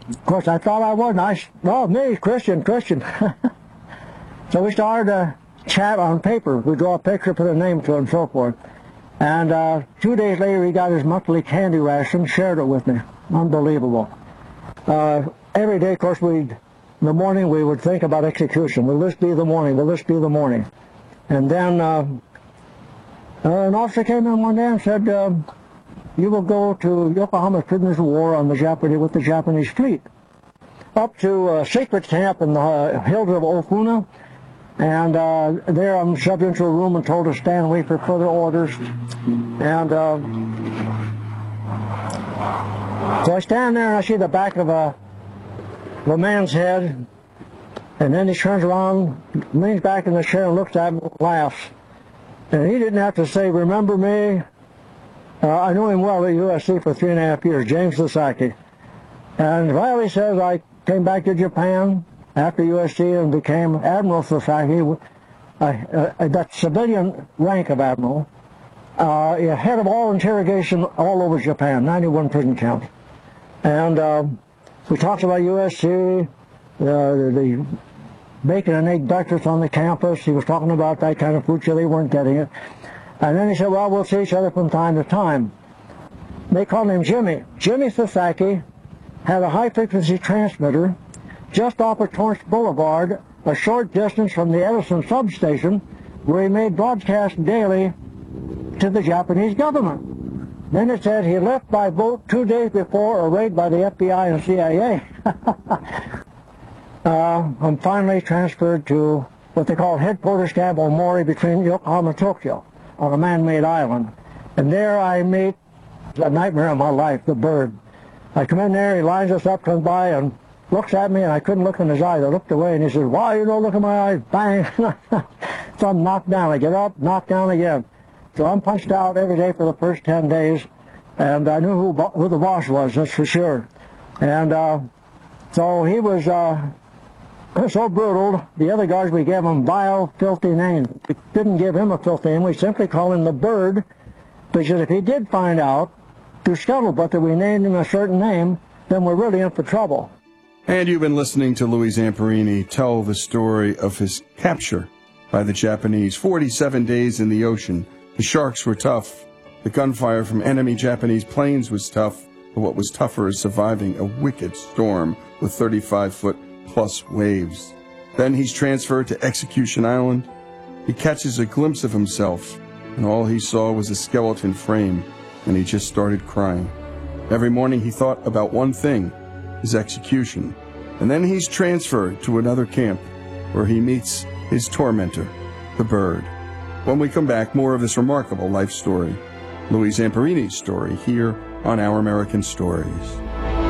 Of course, I thought I wasn't. Me, Christian. So we started a chat on paper. We draw a picture, put a name to it, and so forth. And 2 days later, he got his monthly candy ration, shared it with me. Unbelievable. Every day, of course, in the morning, we would think about execution. Will this be the morning? Will this be the morning? And then an officer came in one day and said, you will go to Yokohama prisoners of war with the Japanese fleet, up to a secret camp in the hills of Ofuna. And there I'm shoved into a room and told to stand away for further orders. And so I stand there and I see the back of a man's head. And then he turns around, leans back in the chair and looks at me and laughs. And he didn't have to say, remember me? I knew him well at USC for 3.5 years, James Sasaki. And Riley says I came back to Japan after USC and became Admiral Sasaki. I got civilian rank of Admiral, head of all interrogation all over Japan, 91 prison camps. And we talked about USC, the bacon and egg breakfast on the campus. He was talking about that kind of food, so they weren't getting it. And then he said, well, we'll see each other from time to time. They called him Jimmy. Jimmy Sasaki had a high-frequency transmitter just off of Torrance Boulevard, a short distance from the Edison substation, where he made broadcasts daily to the Japanese government. Then it said he left by boat 2 days before a raid by the FBI and CIA. I'm finally transferred to what they call headquarters camp Omori between Yokohama and Tokyo on a man-made island. And there I meet the nightmare of my life, the bird. I come in there, he lines us up, comes by and looks at me, and I couldn't look in his eyes. I looked away, and he says, why you don't look in my eyes? Bang! So I'm knocked down. I get up, knocked down again. So I'm punched out every day for the first 10 days, and I knew who the boss was, that's for sure. And so he was so brutal. The other guards, we gave him vile, filthy names. We didn't give him a filthy name. We simply called him the Bird, because if he did find out through scuttlebutt that we named him a certain name, then we're really in for trouble. And you've been listening to Louis Zamperini tell the story of his capture by the Japanese. 47 days in the ocean. The sharks were tough. The gunfire from enemy Japanese planes was tough. But what was tougher is surviving a wicked storm with 35-foot-plus waves. Then he's transferred to Execution Island. He catches a glimpse of himself, and all he saw was a skeleton frame, and he just started crying. Every morning he thought about one thing, his execution. And then he's transferred to another camp where he meets his tormentor, the Bird. When we come back, more of this remarkable life story, Louis Zamperini's story, here on Our American Stories.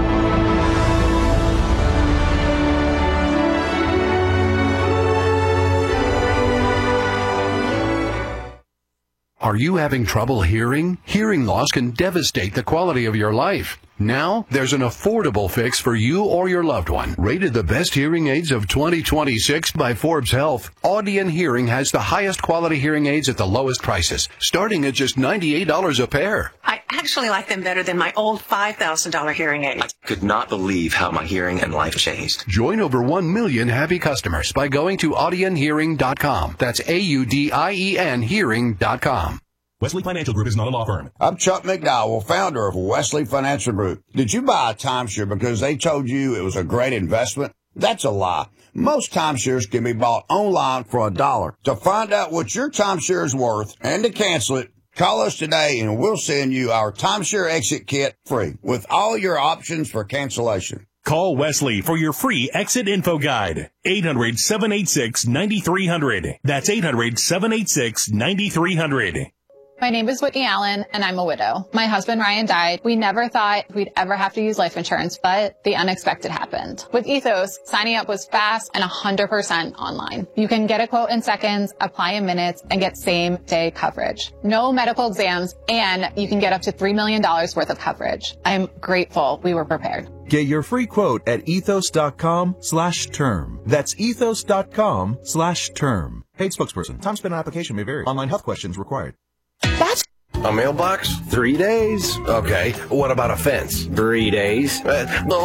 Are you having trouble hearing? Hearing loss can devastate the quality of your life. Now, there's an affordable fix for you or your loved one. Rated the best hearing aids of 2026 by Forbes Health, Audion Hearing has the highest quality hearing aids at the lowest prices, starting at just $98 a pair. I actually like them better than my old $5,000 hearing aid. I could not believe how my hearing and life changed. Join over 1 million happy customers by going to audionhearing.com. That's AUDIEN hearing.com. Wesley Financial Group is not a law firm. I'm Chuck McDowell, founder of Wesley Financial Group. Did you buy a timeshare because they told you it was a great investment? That's a lie. Most timeshares can be bought online for $1. To find out what your timeshare is worth and to cancel it, call us today and we'll send you our timeshare exit kit free with all your options for cancellation. Call Wesley for your free exit info guide. 800-786-9300. That's 800-786-9300. My name is Whitney Allen, and I'm a widow. My husband, Ryan, died. We never thought we'd ever have to use life insurance, but the unexpected happened. With Ethos, signing up was fast and 100% online. You can get a quote in seconds, apply in minutes, and get same-day coverage. No medical exams, and you can get up to $3 million worth of coverage. I'm grateful we were prepared. Get your free quote at ethos.com/term. That's ethos.com/term. Paid spokesperson. Time spent on application may vary. Online health questions required. That's a mailbox? 3 days. Okay. What about a fence? 3 days.